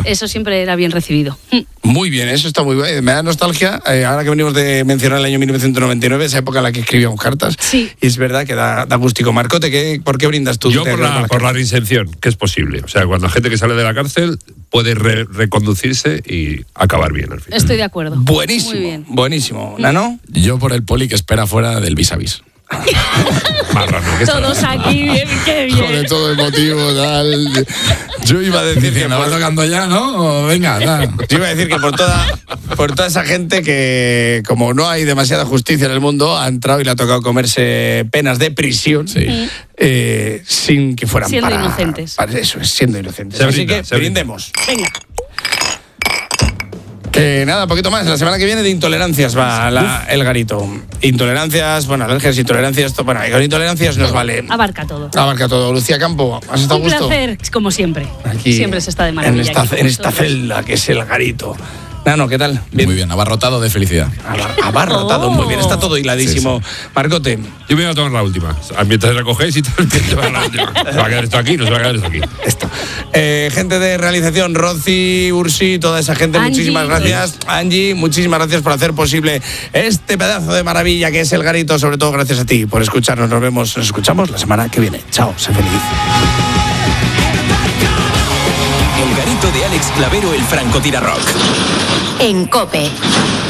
eso siempre era bien recibido. Muy bien, eso está muy bien. Me da nostalgia, ahora que venimos de mencionar el año 1999, esa época en la que escribíamos cartas. Sí. Y es verdad que da gustico. Marcote, ¿por qué brindas tú? Yo por la reinserción, que es posible. O sea, cuando gente que sale de la cárcel puede reconducirse y acabar bien al final. Estoy de acuerdo. Buenísimo, muy bien. buenísimo. ¿Nano? Yo por el poli que espera fuera del vis a vis. Marrano, Todos aquí, bien, qué bien. Joder, todo emotivo, tal. Yo iba a decir que me va tocando ya, ¿no? Venga, tal. Yo iba a decir que por toda esa gente que, como no hay demasiada justicia en el mundo, ha entrado y le ha tocado comerse penas de prisión sin que fueran siendo inocentes. Para eso es, siendo inocentes. Así que brindemos. Venga. Nada, poquito más. La semana que viene de intolerancias va el garito. Intolerancias, bueno, alergias, intolerancias. Bueno, con intolerancias nos vale. Abarca todo. Abarca todo. Lucía Campo, ¿has estado a gusto? Un placer, como siempre. Aquí, siempre se está de maravilla. En esta celda que es el garito. Nano, ¿qué tal? Bien. Muy bien, abarrotado de felicidad. Abarrotado, muy bien. Está todo hiladísimo. Sí. Marcote. Yo me voy a tomar la última. Mientras recogéis y tal, la última. ¿Se va a quedar esto aquí? No se va a quedar esto aquí. Esto. Gente de realización, Rosy, Ursi, toda esa gente, Angie, muchísimas gracias. Angie, muchísimas gracias por hacer posible este pedazo de maravilla que es el garito. Sobre todo gracias a ti por escucharnos. Nos escuchamos la semana que viene. Chao, sé feliz. El garito de Alex Clavero, el francotirador. En COPE.